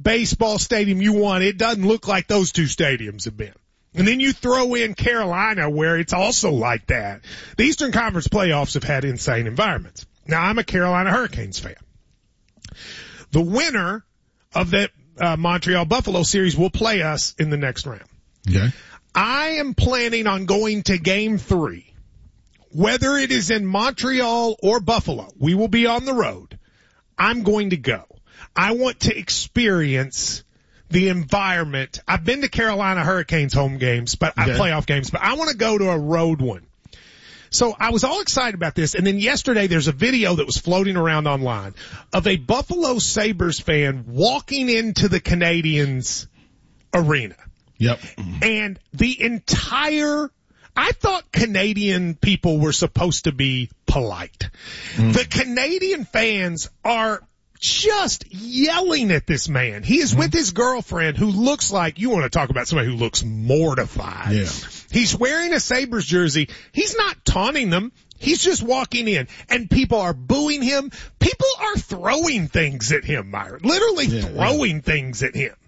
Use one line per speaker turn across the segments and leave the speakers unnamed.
baseball stadium you want, it doesn't look like those two stadiums have been. And then you throw in Carolina where it's also like that. The Eastern Conference playoffs have had insane environments. Now, I'm a Carolina Hurricanes fan. The winner of that Montreal-Buffalo series will play us in the next round.
Okay.
I am planning on going to Game 3. Whether it is in Montreal or Buffalo, we will be on the road. I'm going to go. I want to experience the environment. I've been to Carolina Hurricanes home games, but playoff games, but I want to go to a road one. So I was all excited about this, and then yesterday there's a video that was floating around online of a Buffalo Sabres fan walking into the Canadiens arena.
Yep.
And the entire, I thought Canadian people were supposed to be polite. The Canadian fans are just yelling at this man. He is with his girlfriend who looks like, you want to talk about somebody who looks mortified.
Yeah.
He's wearing a Sabres jersey. He's not taunting them. He's just walking in, and people are booing him. People are throwing things at him, Myron. Literally throwing things at him.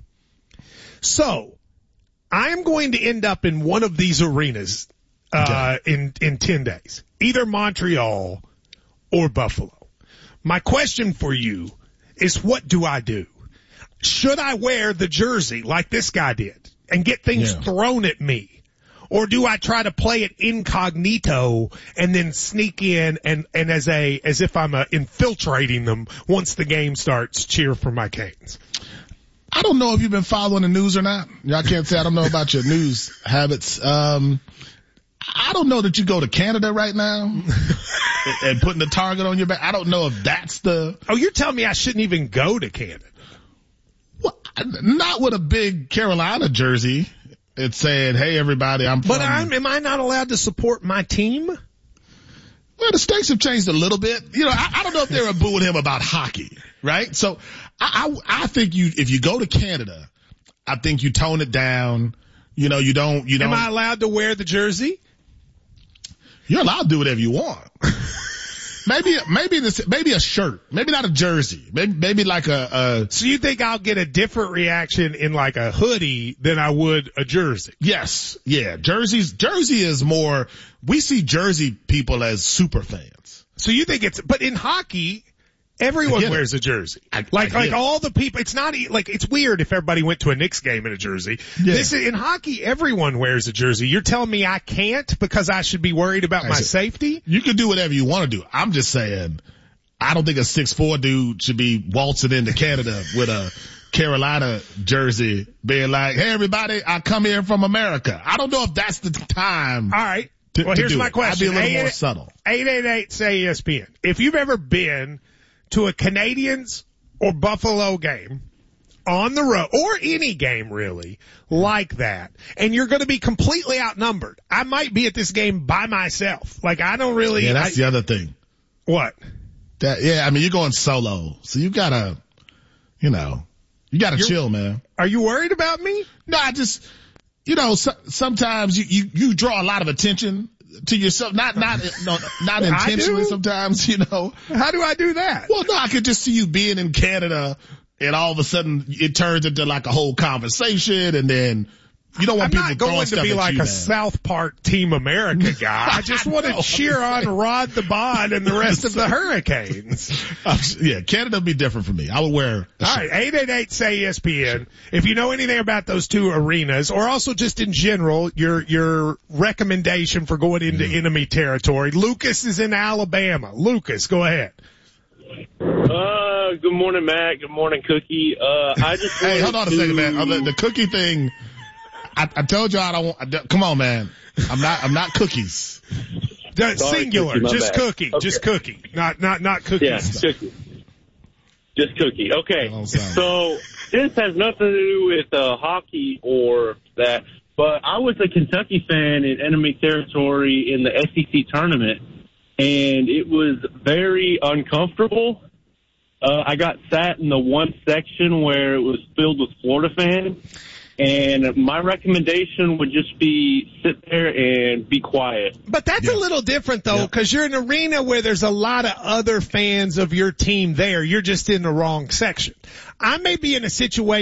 So, I am going to end up in one of these arenas in 10 days. Either Montreal or Buffalo. My question for you is, what do I do? Should I wear the jersey like this guy did and get things thrown at me? Or do I try to play it incognito and then sneak in and as if I'm infiltrating them once the game starts, cheer for my Canes?
I don't know if you've been following the news or not. I can't say I don't know about your news habits. I don't know that you go to Canada right now and putting the target on your back. I don't know if that's the...
Oh, you're telling me I shouldn't even go to Canada?
Well, not with a big Carolina jersey. It said, hey, everybody, I'm from...
But am I not allowed to support my team?
Well, the stakes have changed a little bit. You know, I don't know if they were booing him about hockey, right? So I think if you go to Canada, I think you tone it down. You know, you don't.
Am I allowed to wear the jersey?
You're allowed to do whatever you want. Maybe a shirt. Maybe not a jersey. Maybe like a.
So you think I'll get a different reaction in like a hoodie than I would a jersey?
Yes. Yeah. Jersey is more, we see jersey people as super fans.
So you think but in hockey, everyone wears a jersey. Like all the people, it's not like, it's weird if everybody went to a Knicks game in a jersey. Yeah. In hockey, everyone wears a jersey. You're telling me I can't because I should be worried about my safety?
You can do whatever you want to do. I'm just saying, I don't think a 6'4" dude should be waltzing into Canada with a Carolina jersey being like, hey everybody, I come here from America. I don't know if that's the time.
All right. Well, here's my question.
I'd be a little more subtle.
888-SAY-ESPN. If you've ever been to a Canadiens or Buffalo game on the road, or any game really, like that, and you're going to be completely outnumbered. I might be at this game by myself. Like, I don't really...
Yeah, that's the other thing.
What?
I mean, you're going solo, so you gotta, chill, man.
Are you worried about me?
No, I just, sometimes you draw a lot of attention to yourself, not intentionally sometimes,
How do I do that?
Well, no, I could just see you being in Canada and all of a sudden it turns into like a whole conversation, and then you don't want people throwing stuff at you.
I'm not going to be like a
man.
South Park Team America guy. I just want to cheer on Rod the Bod and the rest of the Hurricanes.
Yeah, Canada would be different for me. I would wear a shirt.
All right, 888-SAY-ESPN. If you know anything about those two arenas, or also just in general, your recommendation for going into enemy territory. Lucas is in Alabama. Lucas, go ahead.
Good morning, Matt. Good morning, Cookie.
Hey, hold on a second, man. The cookie thing. I told you I don't want. Come on, man. I'm not cookies.
Singular,
Cookie,
just
bad.
cookie,
Okay.
just cookie, not cookies.
Yeah, cookie. Just Cookie. Okay, so this has nothing to do with hockey or that, but I was a Kentucky fan in enemy territory in the SEC tournament, and it was very uncomfortable. I got sat in the one section where it was filled with Florida fans. And my recommendation would just be sit there and be quiet.
But that's a little different, though, because you're in an arena where there's a lot of other fans of your team there. You're just in the wrong section. I may be in a situation